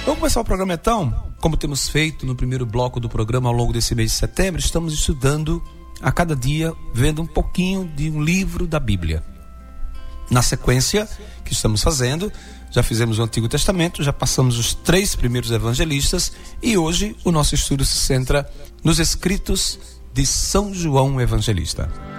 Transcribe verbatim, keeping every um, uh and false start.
Vamos começar o programa então, como temos feito no primeiro bloco do programa ao longo desse mês de setembro, estamos estudando a cada dia, vendo um pouquinho de um livro da Bíblia. Na sequência que estamos fazendo, já fizemos o Antigo Testamento, já passamos os três primeiros evangelistas e hoje o nosso estudo se centra nos escritos de São João Evangelista.